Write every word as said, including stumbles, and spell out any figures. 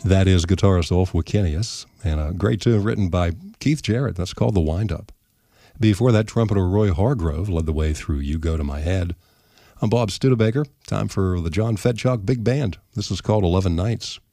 That is guitarist Ulf Wikenius, and a great tune written by Keith Jarrett. That's called The Wind-Up. Before that, trumpeter Roy Hargrove led the way through You Go to My Head. I'm Bob Studebaker. Time for the John Fedchalk Big Band. This is called eleven Nights.